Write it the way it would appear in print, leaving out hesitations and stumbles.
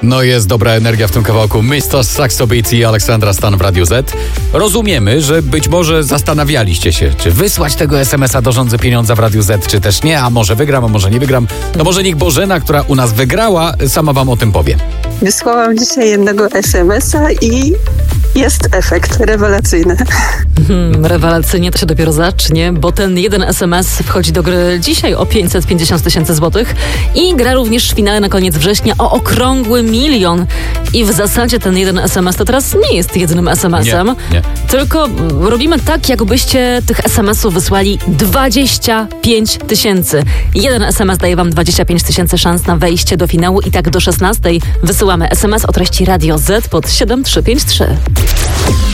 No jest dobra energia w tym kawałku. Mr. Saxo Beats i Aleksandra Stan w Radiu Z. Rozumiemy, że być może zastanawialiście się, czy wysłać tego SMS-a do Rządzy Pieniądza w Radiu Z, czy też nie, a może wygram, a może nie wygram. No może niech Bożena, która u nas wygrała, sama wam o tym powie. Wysłałam dzisiaj jednego SMS-a i jest efekt rewelacyjny. Rewelacyjnie to się dopiero zacznie, bo ten jeden SMS wchodzi do gry dzisiaj o 550 000 złotych i gra również w finale na koniec września o okrągły 1 000 000. I w zasadzie ten jeden SMS to teraz nie jest jedynym SMS-em, Nie. tylko robimy tak, jakbyście tych SMS-ów wysłali 25 000. Jeden SMS daje wam 25 000 szans na wejście do finału i tak do 16 wysyłamy SMS o treści Radio Z pod 7353.